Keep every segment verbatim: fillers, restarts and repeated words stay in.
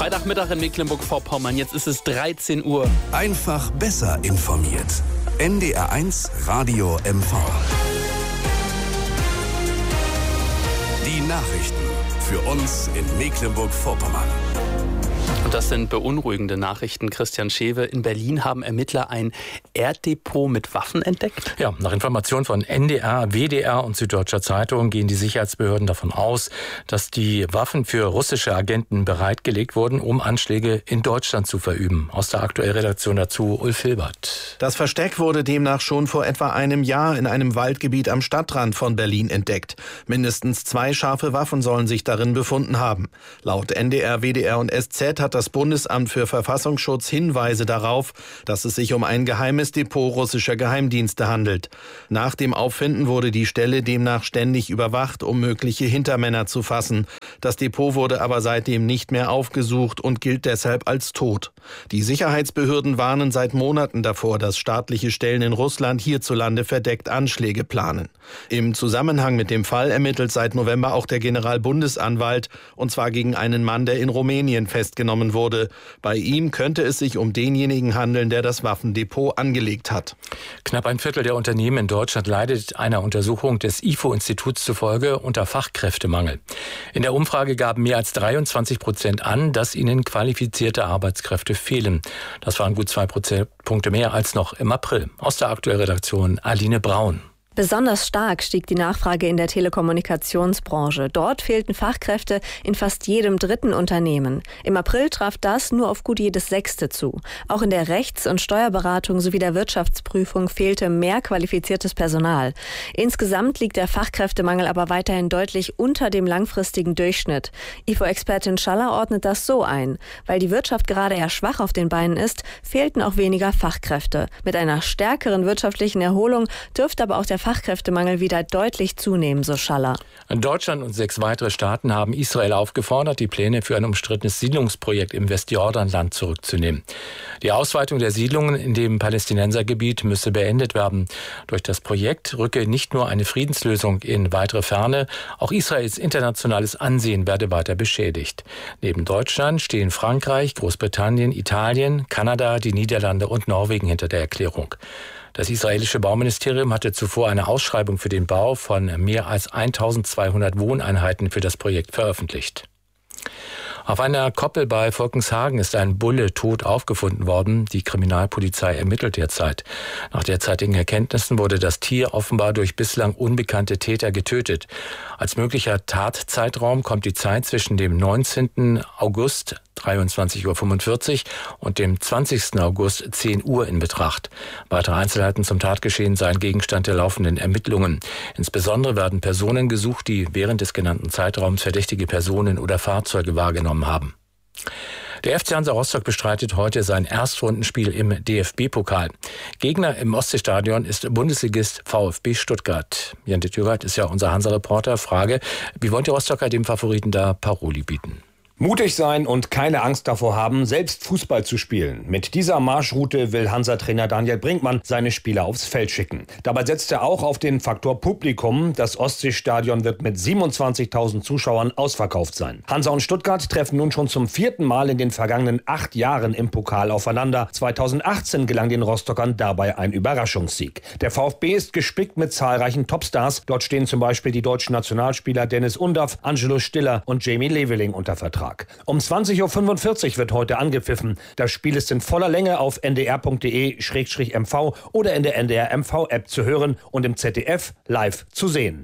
Freitagmittag in Mecklenburg-Vorpommern. Jetzt ist es dreizehn Uhr. Einfach besser informiert. N D R eins Radio M V. Die Nachrichten für uns in Mecklenburg-Vorpommern. Und das sind beunruhigende Nachrichten. Christian Schewe, in Berlin haben Ermittler ein Erddepot mit Waffen entdeckt? Ja, nach Informationen von N D R, W D R und Süddeutscher Zeitung gehen die Sicherheitsbehörden davon aus, dass die Waffen für russische Agenten bereitgelegt wurden, um Anschläge in Deutschland zu verüben. Aus der aktuellen Redaktion dazu Ulf Hilbert. Das Versteck wurde demnach schon vor etwa einem Jahr in einem Waldgebiet am Stadtrand von Berlin entdeckt. Mindestens zwei scharfe Waffen sollen sich darin befunden haben. Laut N D R, W D R und S Z hat das Bundesamt für Verfassungsschutz Hinweise darauf, dass es sich um ein geheimes Depot russischer Geheimdienste handelt. Nach dem Auffinden wurde die Stelle demnach ständig überwacht, um mögliche Hintermänner zu fassen. Das Depot wurde aber seitdem nicht mehr aufgesucht und gilt deshalb als tot. Die Sicherheitsbehörden warnen seit Monaten davor, dass staatliche Stellen in Russland hierzulande verdeckt Anschläge planen. Im Zusammenhang mit dem Fall ermittelt seit November auch der Generalbundesanwalt, und zwar gegen einen Mann, der in Rumänien festgenommen wurde. Bei ihm könnte es sich um denjenigen handeln, der das Waffendepot angelegt hat. Knapp ein Viertel der Unternehmen in Deutschland leidet einer Untersuchung des I F O-Instituts zufolge unter Fachkräftemangel. In der Umfrage gaben mehr als dreiundzwanzig Prozent an, dass ihnen qualifizierte Arbeitskräfte fehlen. Das waren gut zwei Prozentpunkte mehr als noch im April. Aus der aktuellen Redaktion Aline Braun. Besonders stark stieg die Nachfrage in der Telekommunikationsbranche. Dort fehlten Fachkräfte in fast jedem dritten Unternehmen. Im April traf das nur auf gut jedes Sechste zu. Auch in der Rechts- und Steuerberatung sowie der Wirtschaftsprüfung fehlte mehr qualifiziertes Personal. Insgesamt liegt der Fachkräftemangel aber weiterhin deutlich unter dem langfristigen Durchschnitt. I F O-Expertin Schaller ordnet das so ein. Weil die Wirtschaft gerade eher schwach auf den Beinen ist, fehlten auch weniger Fachkräfte. Mit einer stärkeren wirtschaftlichen Erholung dürfte aber auch der Fachkräftemangel wieder deutlich zunehmen, so Schaller. Deutschland und sechs weitere Staaten haben Israel aufgefordert, die Pläne für ein umstrittenes Siedlungsprojekt im Westjordanland zurückzunehmen. Die Ausweitung der Siedlungen in dem Palästinensergebiet müsse beendet werden. Durch das Projekt rücke nicht nur eine Friedenslösung in weitere Ferne, auch Israels internationales Ansehen werde weiter beschädigt. Neben Deutschland stehen Frankreich, Großbritannien, Italien, Kanada, die Niederlande und Norwegen hinter der Erklärung. Das israelische Bauministerium hatte zuvor eine Ausschreibung für den Bau von mehr als eintausendzweihundert Wohneinheiten für das Projekt veröffentlicht. Auf einer Koppel bei Volkenshagen ist ein Bulle tot aufgefunden worden. Die Kriminalpolizei ermittelt derzeit. Nach derzeitigen Erkenntnissen wurde das Tier offenbar durch bislang unbekannte Täter getötet. Als möglicher Tatzeitraum kommt die Zeit zwischen dem neunzehnten August dreiundzwanzig Uhr fünfundvierzig und dem zwanzigsten August zehn Uhr in Betracht. Weitere Einzelheiten zum Tatgeschehen seien Gegenstand der laufenden Ermittlungen. Insbesondere werden Personen gesucht, die während des genannten Zeitraums verdächtige Personen oder Fahrzeuge wahrgenommen haben. Der F C Hansa Rostock bestreitet heute sein Erstrundenspiel im D F B-Pokal. Gegner im Ostseestadion ist Bundesligist VfB Stuttgart. Jan de Thürath ist ja unser Hansa-Reporter. Frage, wie wollen die Rostocker dem Favoriten da Paroli bieten? Mutig sein und keine Angst davor haben, selbst Fußball zu spielen. Mit dieser Marschroute will Hansa-Trainer Daniel Brinkmann seine Spieler aufs Feld schicken. Dabei setzt er auch auf den Faktor Publikum. Das Ostseestadion wird mit siebenundzwanzigtausend Zuschauern ausverkauft sein. Hansa und Stuttgart treffen nun schon zum vierten Mal in den vergangenen acht Jahren im Pokal aufeinander. zweitausendachtzehn gelang den Rostockern dabei ein Überraschungssieg. Der VfB ist gespickt mit zahlreichen Topstars. Dort stehen zum Beispiel die deutschen Nationalspieler Dennis Undaff, Angelo Stiller und Jamie Leveling unter Vertrag. Um zwanzig Uhr fünfundvierzig wird heute angepfiffen. Das Spiel ist in voller Länge auf n d r punkt d e schrägstrich m v oder in der N D R M V-App zu hören und im Z D F live zu sehen.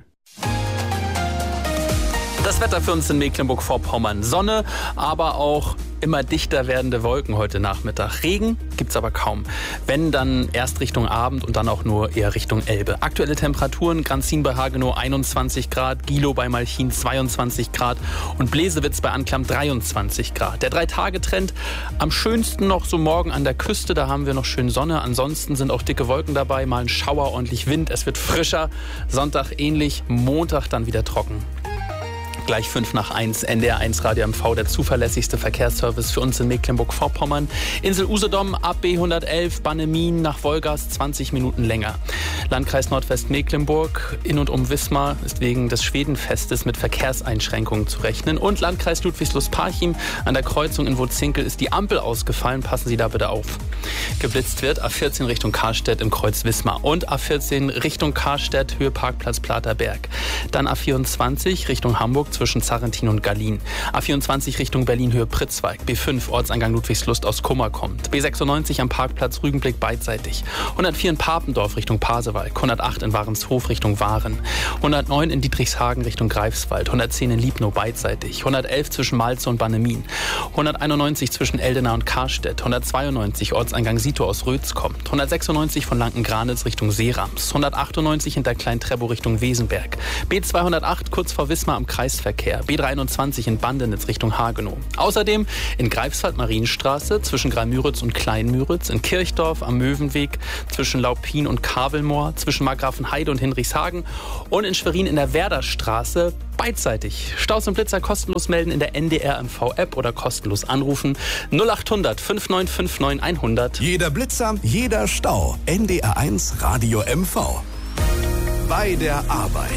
Das Wetter für uns in Mecklenburg-Vorpommern. Sonne, aber auch immer dichter werdende Wolken heute Nachmittag. Regen gibt's aber kaum. Wenn, dann erst Richtung Abend und dann auch nur eher Richtung Elbe. Aktuelle Temperaturen: Granzin bei Hagenow einundzwanzig Grad, Gilow bei Malchin zweiundzwanzig Grad und Blesewitz bei Anklam dreiundzwanzig Grad. Der Drei-Tage-Trend am schönsten noch so morgen an der Küste. Da haben wir noch schön Sonne. Ansonsten sind auch dicke Wolken dabei, mal ein Schauer, ordentlich Wind. Es wird frischer. Sonntag ähnlich, Montag dann wieder trocken. Gleich fünf nach eins, N D R eins Radio M V, der zuverlässigste Verkehrsservice für uns in Mecklenburg-Vorpommern. Insel Usedom ab B hundertelf, Bannemin nach Wolgast zwanzig Minuten länger. Landkreis Nordwestmecklenburg in und um Wismar ist wegen des Schwedenfestes mit Verkehrseinschränkungen zu rechnen. Und Landkreis Ludwigslust-Parchim an der Kreuzung in Wutzinkel ist die Ampel ausgefallen. Passen Sie da bitte auf. Geblitzt wird A vierzehn Richtung Karstedt im Kreuz Wismar und A vierzehn Richtung Karstedt, Höhe Parkplatz Platerberg. Dann A vierundzwanzig Richtung Hamburg zwischen Zarrentin und Gallien. A vierundzwanzig Richtung Berlin, Höhe Pritzwalk. B fünf Ortseingang Ludwigslust aus Kummer kommt. B sechsundneunzig am Parkplatz Rügenblick beidseitig. hundertvier in Papendorf Richtung Pasewalk. hundertacht in Warenshof Richtung Waren. hundertneun in Dietrichshagen Richtung Greifswald. hundertzehn in Liebnow beidseitig. hundertelf zwischen Malze und Bannemin. hunderteinundneunzig zwischen Eldena und Karstedt. hundertzweiundneunzig Ortseingang Sito aus Rötz kommt. hundertsechsundneunzig von Lanken-Granitz Richtung Seerams. hundertachtundneunzig hinter Klein-Trebow Richtung Wesenberg. B zweihundertacht kurz vor Wismar am Kreisverkehr. B dreiundzwanzig in Bandenitz Richtung Hagenow. Außerdem in Greifswald Marienstraße zwischen Greimüritz und Kleinmüritz. In Kirchdorf am Möwenweg zwischen Laupin und Kavelmoor. Zwischen Margrafenheide und Hinrichshagen. Und in Schwerin in der Werderstraße beidseitig. Staus und Blitzer kostenlos melden in der N D R M V-App oder kostenlos anrufen. null achthundert fünfundneunzig neunundfünfzig hundert. Jeder Blitzer, jeder Stau. N D R eins Radio M V. Bei der Arbeit.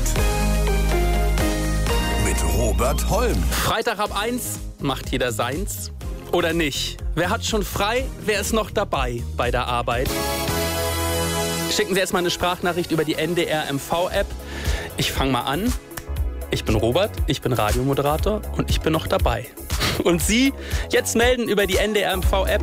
Mit Robert Holm. Freitag ab eins macht jeder seins. Oder nicht? Wer hat schon frei? Wer ist noch dabei bei der Arbeit? Schicken Sie jetzt mal eine Sprachnachricht über die N D R M V-App. Ich fange mal an. Ich bin Robert, ich bin Radiomoderator und ich bin noch dabei. Und Sie jetzt melden über die N D R M V-App